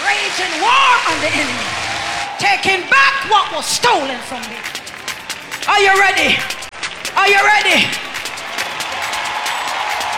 waging war on the enemy, taking back what was stolen from me. Are you ready? Are you ready?